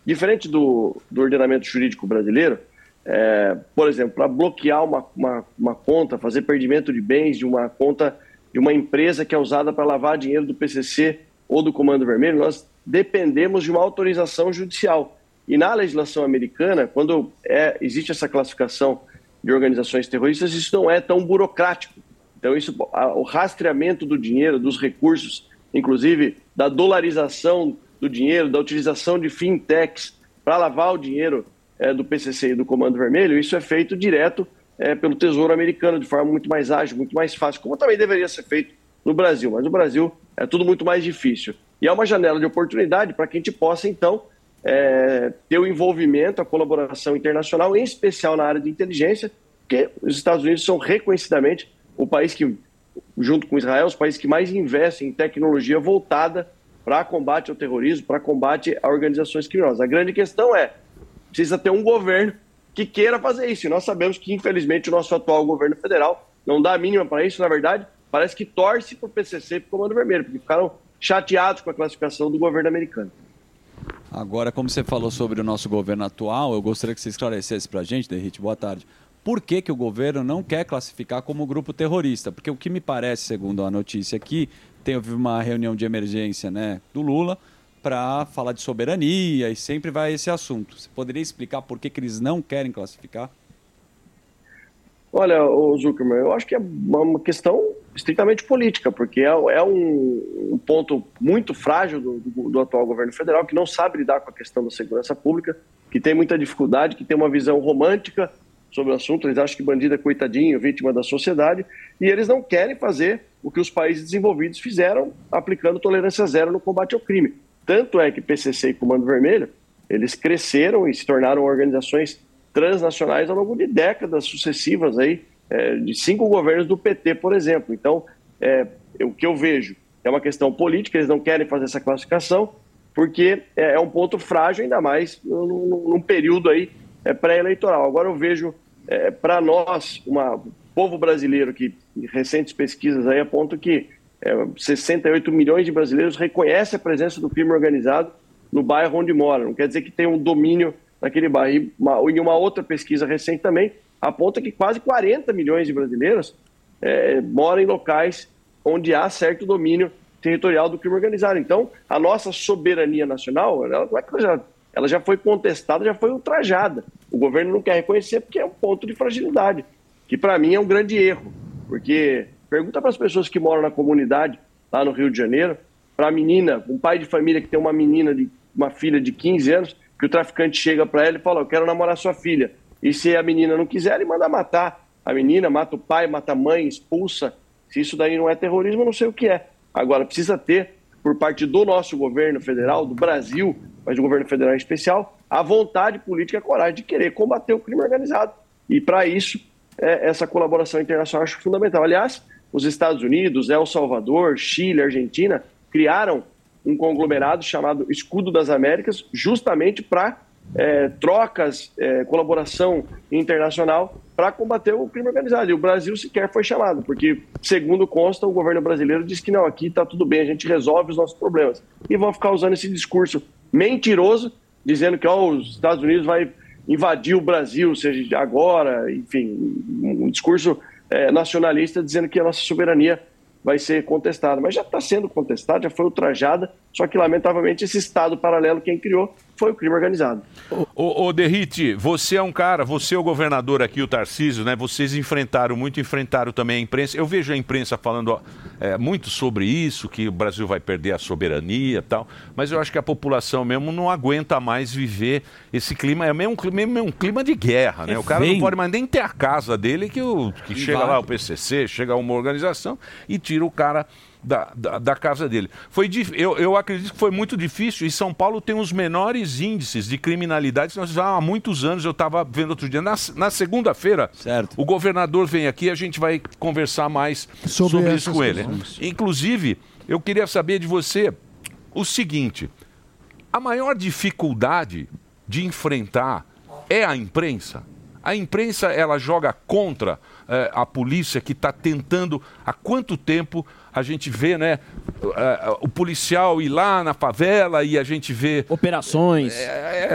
diferente do ordenamento jurídico brasileiro, por exemplo, para bloquear uma conta, fazer perdimento de bens de uma conta de uma empresa que é usada para lavar dinheiro do PCC ou do Comando Vermelho, nós dependemos de uma autorização judicial. E na legislação americana, quando existe essa classificação de organizações terroristas, isso não é tão burocrático. Então, o rastreamento do dinheiro, dos recursos, inclusive da dolarização do dinheiro, da utilização de fintechs para lavar o dinheiro do PCC e do Comando Vermelho, isso é feito direto pelo Tesouro Americano, de forma muito mais ágil, muito mais fácil, como também deveria ser feito no Brasil. Mas no Brasil é tudo muito mais difícil. E é uma janela de oportunidade para que a gente possa, então, ter o envolvimento, a colaboração internacional, em especial na área de inteligência, porque os Estados Unidos são reconhecidamente o país que, junto com Israel, os países que mais investem em tecnologia voltada para combate ao terrorismo, para combate a organizações criminosas. A grande questão precisa ter um governo que queira fazer isso. E nós sabemos que, infelizmente, o nosso atual governo federal não dá a mínima para isso. Na verdade, parece que torce para o PCC e para o Comando Vermelho, porque ficaram chateados com a classificação do governo americano. Agora, como você falou sobre o nosso governo atual, eu gostaria que você esclarecesse para a gente, Derrite, boa tarde. Por que o governo não quer classificar como grupo terrorista? Porque o que me parece, segundo a notícia aqui, teve uma reunião de emergência, né, do Lula para falar de soberania e sempre vai esse assunto. Você poderia explicar por que eles não querem classificar? Olha, Zuckerman, eu acho que é uma questão estritamente política, porque é um ponto muito frágil do atual governo federal, que não sabe lidar com a questão da segurança pública, que tem muita dificuldade, que tem uma visão romântica sobre o assunto. Eles acham que bandido é coitadinho, vítima da sociedade, e eles não querem fazer o que os países desenvolvidos fizeram, aplicando tolerância zero no combate ao crime. Tanto é que PCC e Comando Vermelho, eles cresceram e se tornaram organizações transnacionais ao longo de décadas sucessivas, de 5 governos do PT, por exemplo. Então, o que eu vejo é uma questão política, eles não querem fazer essa classificação, porque é um ponto frágil, ainda mais num período pré-eleitoral. Agora eu vejo, para nós, o povo brasileiro, que recentes pesquisas apontam que 68 milhões de brasileiros reconhecem a presença do crime organizado no bairro onde mora. Não quer dizer que tem um domínio naquele bairro. E uma outra pesquisa recente também aponta que quase 40 milhões de brasileiros moram em locais onde há certo domínio territorial do crime organizado. Então, a nossa soberania nacional, ela já foi contestada, já foi ultrajada. O governo não quer reconhecer porque é um ponto de fragilidade, que para mim é um grande erro, porque pergunta para as pessoas que moram na comunidade, lá no Rio de Janeiro, para a menina, um pai de família que tem uma filha de 15 anos, que o traficante chega para ela e fala: eu quero namorar sua filha. E se a menina não quiser, ele manda matar a menina, mata o pai, mata a mãe, expulsa. Se isso daí não é terrorismo, eu não sei o que é. Agora, precisa ter, por parte do nosso governo federal, do Brasil, mas do governo federal em especial, a vontade política e a coragem de querer combater o crime organizado. E para isso, essa colaboração internacional eu acho fundamental. Aliás, os Estados Unidos, El Salvador, Chile, Argentina, criaram um conglomerado chamado Escudo das Américas, justamente para trocas, colaboração internacional para combater o crime organizado. E o Brasil sequer foi chamado, porque, segundo consta, o governo brasileiro diz que não, aqui está tudo bem, a gente resolve os nossos problemas. E vão ficar usando esse discurso mentiroso, dizendo que os Estados Unidos vai invadir o Brasil, seja agora, enfim, um discurso nacionalista dizendo que a nossa soberania vai ser contestada. Mas já está sendo contestada, já foi ultrajada, só que, lamentavelmente, esse Estado paralelo, quem criou, foi o crime organizado. Ô Derrite, você é um cara, você é o governador aqui, o Tarcísio, né? Vocês enfrentaram também a imprensa. Eu vejo a imprensa falando muito sobre isso, que o Brasil vai perder a soberania e tal, mas eu acho que a população mesmo não aguenta mais viver esse clima, é mesmo um clima de guerra, né? O cara não pode mais nem ter a casa dele, que chega lá o PCC, chega uma organização e tira o cara da casa dele. Eu acredito que foi muito difícil, e São Paulo tem os menores índices de criminalidade. Nós já há muitos anos, eu estava vendo outro dia, na segunda-feira, o governador vem aqui e a gente vai conversar mais sobre isso com ele. Inclusive, eu queria saber de você o seguinte: a maior dificuldade de enfrentar é a imprensa? A imprensa, ela joga contra a polícia, que está tentando, há quanto tempo a gente vê, né, o policial ir lá na favela e a gente vê... Operações.